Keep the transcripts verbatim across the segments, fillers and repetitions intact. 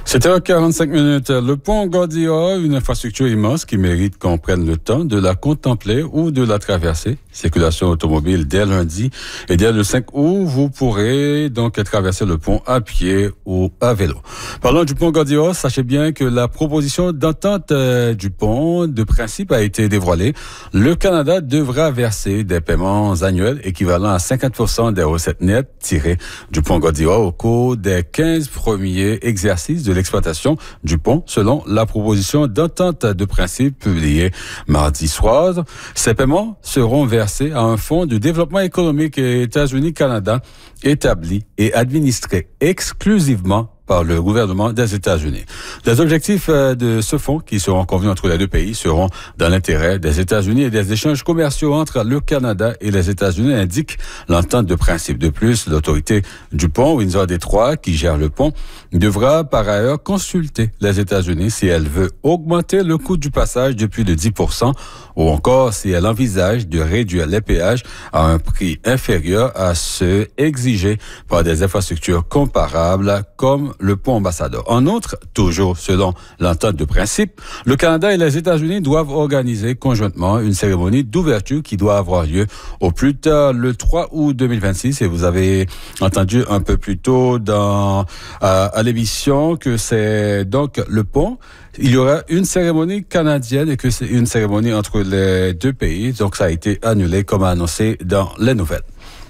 sept heures quarante-cinq minutes. Le pont Gordillon, une infrastructure immense qui mérite qu'on prenne le temps de la contempler ou de la traverser. Circulation automobile dès lundi et dès le cinq août, vous pourrez donc traverser le pont à pied ou à vélo. Parlons du pont Gordillon, sachez bien que la proposition d'entente euh, du pont de principe a été dévoilée. Le Canada devra verser des paiements annuels équivalents à cinquante pour cent des recettes nettes tirées du pont Gordillon au cours des quinze premiers exercices de l'exploitation du pont, selon la proposition d'entente de principe publiée mardi soir. Ces paiements seront versés à un fonds de développement économique États-Unis-Canada établi et administré exclusivement par le gouvernement des États-Unis. Les objectifs de ce fonds, qui seront convenus entre les deux pays, seront dans l'intérêt des États-Unis et des échanges commerciaux entre le Canada et les États-Unis, indique l'entente de principe. De plus, l'autorité du pont Windsor-Détroit, qui gère le pont, devra par ailleurs consulter les États-Unis si elle veut augmenter le coût du passage depuis de dix pour cent ou encore si elle envisage de réduire les péages à un prix inférieur à ceux exigés par des infrastructures comparables comme le pont Ambassadeur. En outre, toujours selon l'entente de principe, le Canada et les États-Unis doivent organiser conjointement une cérémonie d'ouverture qui doit avoir lieu au plus tard le trois août deux mille vingt-six. Et vous avez entendu un peu plus tôt dans à, à l'émission que c'est donc le pont. Il y aura une cérémonie canadienne et que c'est une cérémonie entre les deux pays. Donc ça a été annulé comme annoncé dans les nouvelles.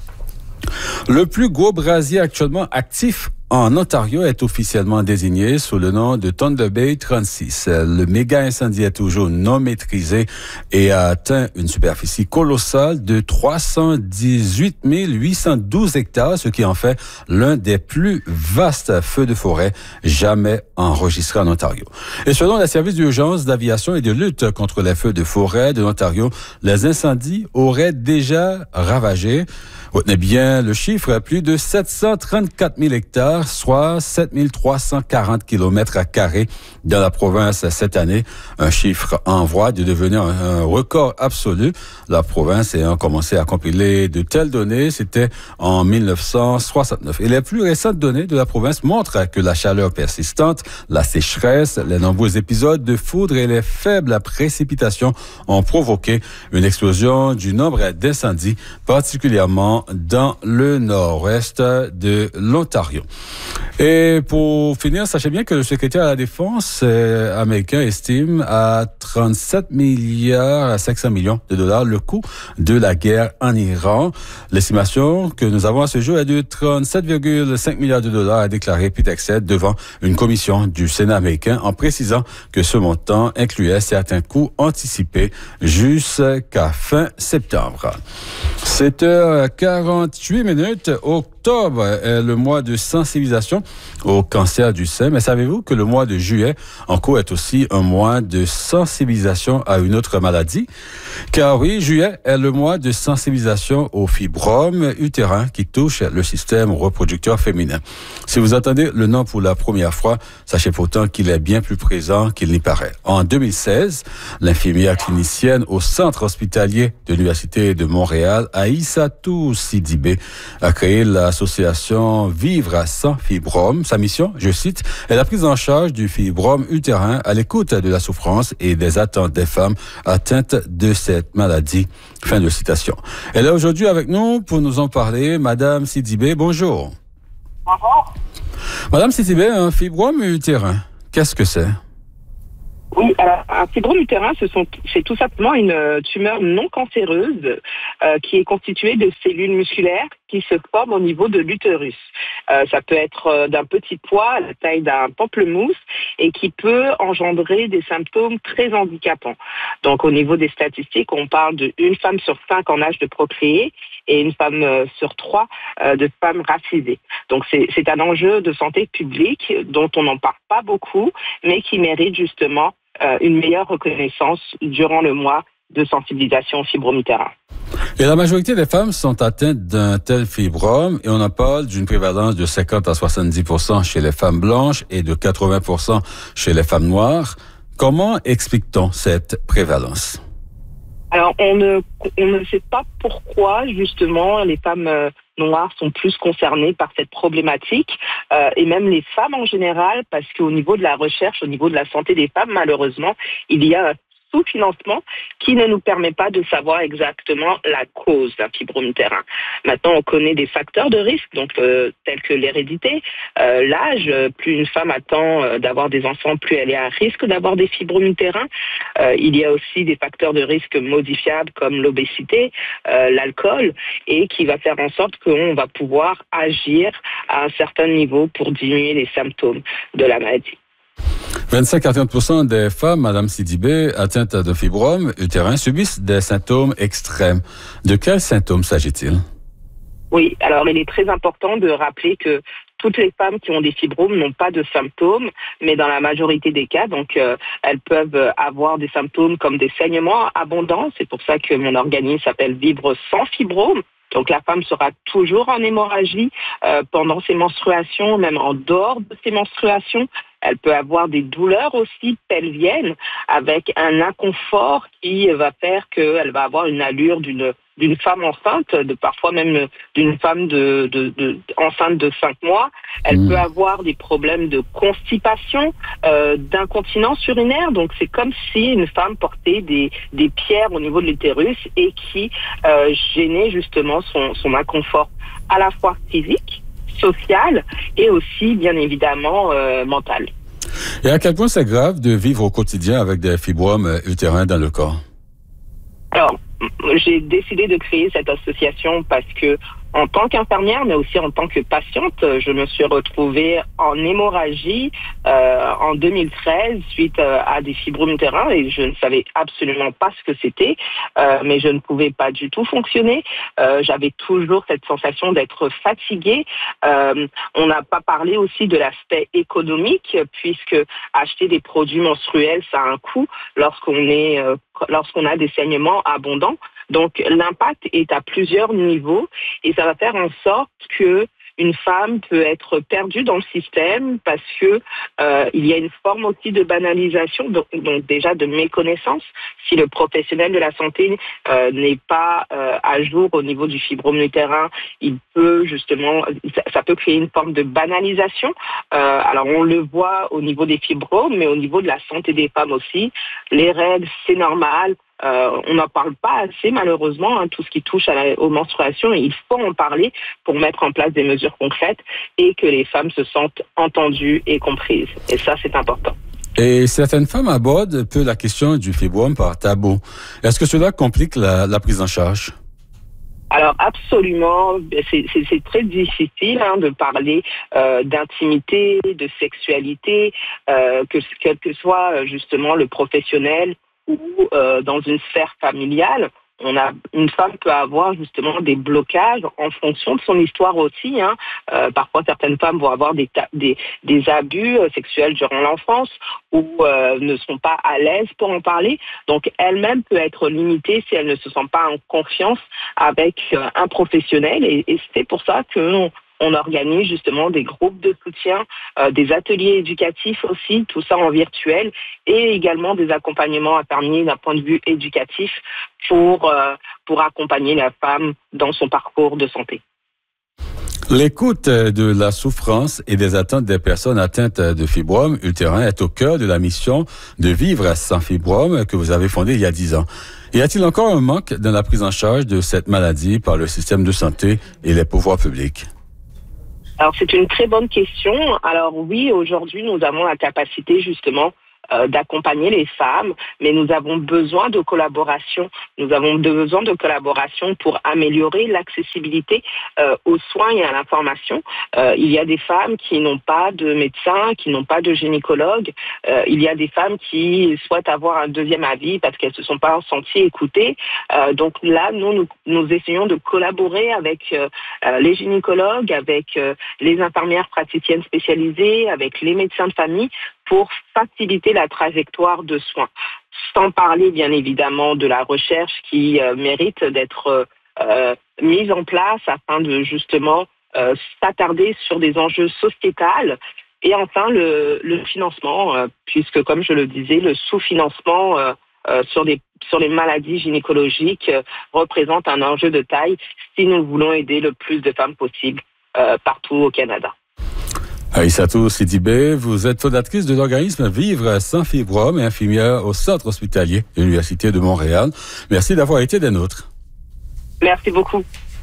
Le plus gros brasier actuellement actif en Ontario est officiellement désigné sous le nom de Thunder Bay trente-six. Le méga incendie est toujours non maîtrisé et a atteint une superficie colossale de trois cent dix-huit mille huit cent douze hectares, ce qui en fait l'un des plus vastes feux de forêt jamais enregistrés en Ontario. Et selon les services d'urgence, d'aviation et de lutte contre les feux de forêt de l'Ontario, les incendies auraient déjà ravagé, retenez bien le chiffre, plus de sept cent trente-quatre mille hectares, soit sept mille trois cent quarante kilomètres carrés dans la province cette année. Un chiffre en voie de devenir un, un record absolu. La province ayant commencé à compiler de telles données, c'était en mille neuf cent soixante-neuf. Et les plus récentes données de la province montrent que la chaleur persistante, la sécheresse, les nombreux épisodes de foudre et les faibles précipitations ont provoqué une explosion du nombre d'incendies, particulièrement dans le nord-ouest de l'Ontario. Et pour finir, sachez bien que le secrétaire à la Défense euh, américain estime à trente-sept milliards cinq cents millions de dollars le coût de la guerre en Iran. L'estimation que nous avons à ce jour est de trente-sept virgule cinq milliards de dollars, a déclaré Pete Hegseth devant une commission du Sénat américain, en précisant que ce montant incluait certains coûts anticipés jusqu'à fin septembre. sept heures quarante-huit minutes. Octobre est le mois de sensibilisation au cancer du sein. Mais savez-vous que le mois de juillet en cours est aussi un mois de sensibilisation à une autre maladie? Car oui, juillet est le mois de sensibilisation au fibrome utérin qui touche le système reproducteur féminin. Si vous entendez le nom pour la première fois, sachez pourtant qu'il est bien plus présent qu'il n'y paraît. En deux mille seize, l'infirmière clinicienne au centre hospitalier de l'Université de Montréal, Aïssatou Sidibé, a créé l'association Vivre sans fibrome. Sa mission, je cite, est la prise en charge du fibrome utérin à l'écoute de la souffrance et des attentes des femmes atteintes de cette maladie. Fin de citation. Elle est aujourd'hui avec nous pour nous en parler. Madame Sidibé, bonjour. Bonjour. Madame Sidibé, un fibrome utérin, qu'est-ce que c'est? Oui, alors un fibrome utérin, ce sont, c'est tout simplement une tumeur non cancéreuse euh, qui est constituée de cellules musculaires qui se forment au niveau de l'utérus. Euh, ça peut être euh, d'un petit pois à la taille d'un pamplemousse et qui peut engendrer des symptômes très handicapants. Donc au niveau des statistiques, on parle d'une femme sur cinq en âge de procréer et une femme euh, sur trois euh, de femmes racisées. Donc c'est, c'est un enjeu de santé publique dont on n'en parle pas beaucoup, mais qui mérite justement euh, une meilleure reconnaissance durant le mois de sensibilisation au fibrome utérin. Et la majorité des femmes sont atteintes d'un tel fibrome et on en parle d'une prévalence de cinquante à soixante-dix pour cent chez les femmes blanches et de quatre-vingts pour cent chez les femmes noires. Comment explique-t-on cette prévalence? Alors, on ne, on ne sait pas pourquoi, justement, les femmes noires sont plus concernées par cette problématique, euh, et même les femmes en général, parce qu'au niveau de la recherche, au niveau de la santé des femmes, malheureusement, il y a un sous-financement qui ne nous permet pas de savoir exactement la cause d'un fibrome utérin. Maintenant, on connaît des facteurs de risque, donc euh, tels que l'hérédité, euh, l'âge. Plus une femme attend euh, d'avoir des enfants, plus elle est à risque d'avoir des fibromes utérins. Euh, il y a aussi des facteurs de risque modifiables comme l'obésité, euh, l'alcool, et qui va faire en sorte qu'on va pouvoir agir à un certain niveau pour diminuer les symptômes de la maladie. vingt-cinq à trente pour cent des femmes, Madame Sidibé, atteintes de fibrome utérin subissent des symptômes extrêmes. De quels symptômes s'agit-il? Oui, alors il est très important de rappeler que toutes les femmes qui ont des fibromes n'ont pas de symptômes, mais dans la majorité des cas, donc euh, elles peuvent avoir des symptômes comme des saignements abondants. C'est pour ça que mon organisme s'appelle Vivre sans fibrome. Donc la femme sera toujours en hémorragie euh, pendant ses menstruations, même en dehors de ses menstruations. Elle peut avoir des douleurs aussi pelviennes avec un inconfort qui va faire qu'elle va avoir une allure d'une d'une femme enceinte, de parfois même d'une femme de, de, de enceinte de cinq mois. Elle mmh. peut avoir des problèmes de constipation, euh, d'incontinence urinaire. Donc c'est comme si une femme portait des, des pierres au niveau de l'utérus et qui euh, gênait justement son, son inconfort à la fois physique, social et aussi bien évidemment euh, mental. Et à quel point c'est grave de vivre au quotidien avec des fibromes utérins dans le corps? Alors, j'ai décidé de créer cette association parce que, en tant qu'infirmière, mais aussi en tant que patiente, je me suis retrouvée en hémorragie euh, en deux mille treize suite euh, à des fibromes utérins et je ne savais absolument pas ce que c'était, euh, mais je ne pouvais pas du tout fonctionner. Euh, j'avais toujours cette sensation d'être fatiguée. Euh, on n'a pas parlé aussi de l'aspect économique puisque acheter des produits menstruels, ça a un coût lorsqu'on est euh, lorsqu'on a des saignements abondants. Donc, l'impact est à plusieurs niveaux et ça va faire en sorte que une femme peut être perdue dans le système parce que euh, il y a une forme aussi de banalisation, donc, donc déjà de méconnaissance. Si le professionnel de la santé euh, n'est pas euh, à jour au niveau du fibrome utérin, il peut justement, ça, ça peut créer une forme de banalisation. Euh, alors on le voit au niveau des fibromes, mais au niveau de la santé des femmes aussi. Les règles, c'est normal. Euh, on n'en parle pas assez malheureusement, hein, tout ce qui touche à la, aux menstruations, et il faut en parler pour mettre en place des mesures concrètes et que les femmes se sentent entendues et comprises. Et ça, c'est important. Et certaines femmes abordent peu la question du fibrome par tabou. Est-ce que cela complique la, la prise en charge? Alors absolument, c'est, c'est, c'est très difficile hein, de parler euh, d'intimité, de sexualité, euh, que quel que soit justement le professionnel ou euh, dans une sphère familiale. On a, une femme peut avoir justement des blocages en fonction de son histoire aussi. Hein. Euh, parfois, certaines femmes vont avoir des, des, des abus sexuels durant l'enfance ou euh, ne sont pas à l'aise pour en parler. Donc, elle-même peut être limitée si elle ne se sent pas en confiance avec euh, un professionnel. Et, et c'est pour ça que on organise justement des groupes de soutien, euh, des ateliers éducatifs aussi, tout ça en virtuel, et également des accompagnements infirmiers d'un point de vue éducatif pour, euh, pour accompagner la femme dans son parcours de santé. L'écoute de la souffrance et des attentes des personnes atteintes de fibrome utérin est au cœur de la mission de Vivre sans fibrome que vous avez fondée il y a dix ans. Y a-t-il encore un manque dans la prise en charge de cette maladie par le système de santé et les pouvoirs publics? Alors, c'est une très bonne question. Alors oui, aujourd'hui, nous avons la capacité justement euh, d'accompagner les femmes, mais nous avons besoin de collaboration. Nous avons besoin de collaboration pour améliorer l'accessibilité euh, aux soins et à l'information. Euh, il y a des femmes qui n'ont pas de médecin, qui n'ont pas de gynécologue. Euh, il y a des femmes qui souhaitent avoir un deuxième avis parce qu'elles se sont pas senties écoutées. Euh, donc là, nous, nous, nous essayons de collaborer avec euh, les gynécologues, avec euh, les infirmières praticiennes spécialisées, avec les médecins de famille pour faciliter la trajectoire de soins. Sans parler, bien évidemment, de la recherche qui euh, mérite d'être euh, mise en place afin de, justement, euh, s'attarder sur des enjeux sociétals. Et enfin, le, le financement, euh, puisque, comme je le disais, le sous-financement euh, euh, sur des sur les maladies gynécologiques euh, représente un enjeu de taille si nous voulons aider le plus de femmes possible euh, partout au Canada. Aïssatou Sidibé, vous êtes fondatrice de l'organisme Vivre sans fibrome et infirmière au Centre hospitalier de l'Université de Montréal. Merci d'avoir été des nôtres. Merci beaucoup.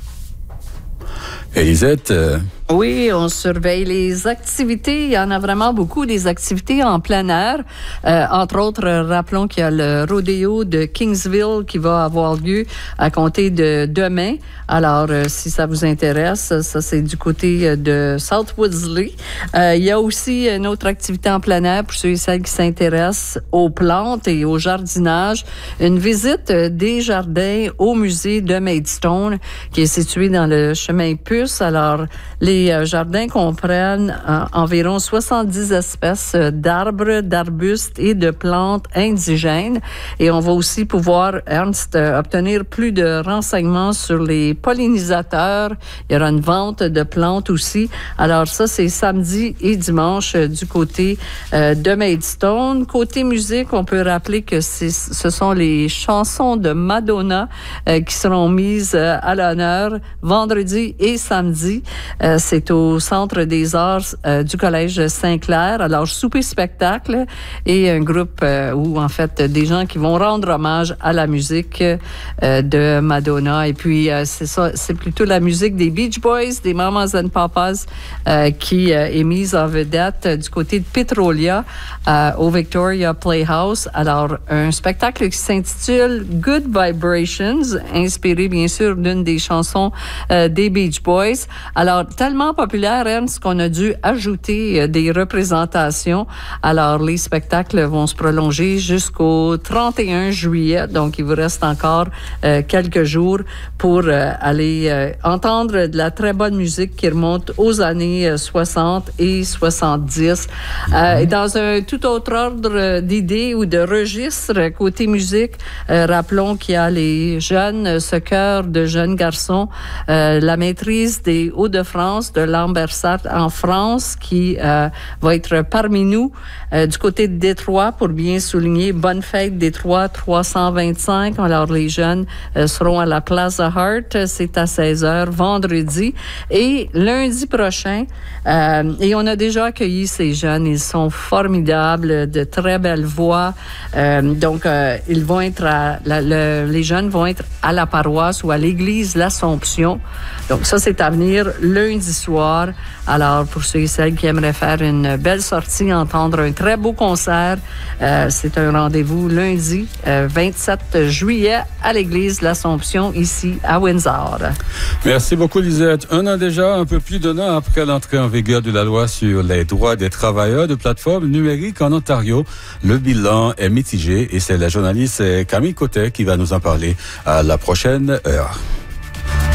Élisette. Euh... Oui, on surveille les activités. Il y en a vraiment beaucoup, des activités en plein air. Euh, entre autres, rappelons qu'il y a le rodéo de Kingsville qui va avoir lieu à compter de demain. Alors, euh, si ça vous intéresse, ça c'est du côté de South Woodsley. Euh, il y a aussi une autre activité en plein air pour ceux et celles qui s'intéressent aux plantes et au jardinage. Une visite des jardins au musée de Maidstone qui est situé dans le chemin Puce. Alors, les Les jardins comprennent euh, environ soixante-dix espèces d'arbres, d'arbustes et de plantes indigènes. Et on va aussi pouvoir, Ernst, obtenir plus de renseignements sur les pollinisateurs. Il y aura une vente de plantes aussi. Alors ça, c'est samedi et dimanche euh, du côté euh, de Maidstone. Côté musique, on peut rappeler que c'est, ce sont les chansons de Madonna euh, qui seront mises euh, à l'honneur vendredi et samedi. Euh, C'est au Centre des Arts euh, du Collège Saint-Clair. Alors, souper-spectacle et un groupe euh, où, en fait, des gens qui vont rendre hommage à la musique euh, de Madonna. Et puis, euh, c'est ça, c'est plutôt la musique des Beach Boys, des Mamas and Papas euh, qui euh, est mise en vedette euh, du côté de Petrolia euh, au Victoria Playhouse. Alors, un spectacle qui s'intitule Good Vibrations, inspiré, bien sûr, d'une des chansons euh, des Beach Boys. Alors, tellement populaire, Ernst, qu'on a dû ajouter euh, des représentations. Alors, les spectacles vont se prolonger jusqu'au trente et un juillet. Donc, il vous reste encore euh, quelques jours pour euh, aller euh, entendre de la très bonne musique qui remonte aux années euh, soixante et soixante-dix. Euh, et dans un tout autre ordre d'idées ou de registres, côté musique, euh, rappelons qu'il y a les jeunes, ce chœur de jeunes garçons, euh, la maîtrise des Hauts-de-France, de Lambersart en France, qui euh, va être parmi nous euh, du côté de Détroit pour bien souligner Bonne Fête Détroit trois cent vingt-cinq. Alors, les jeunes euh, seront à la Plaza Hart. C'est à seize heures vendredi. Et lundi prochain, euh, et on a déjà accueilli ces jeunes. Ils sont formidables, de très belles voix. Euh, donc, euh, ils vont être à, la, le, les jeunes vont être à la paroisse ou à l'église L'Assomption. Donc, ça, c'est à venir lundi soir. Alors, pour ceux et celles qui aimeraient faire une belle sortie, entendre un très beau concert, euh, c'est un rendez-vous lundi euh, vingt-sept juillet à l'église L'Assomption, ici à Windsor. Merci beaucoup, Lisette. Un an déjà, un peu plus d'un an après l'entrée en vigueur de la loi sur les droits des travailleurs de plateformes numériques en Ontario, le bilan est mitigé et c'est la journaliste Camille Côté qui va nous en parler à la prochaine heure.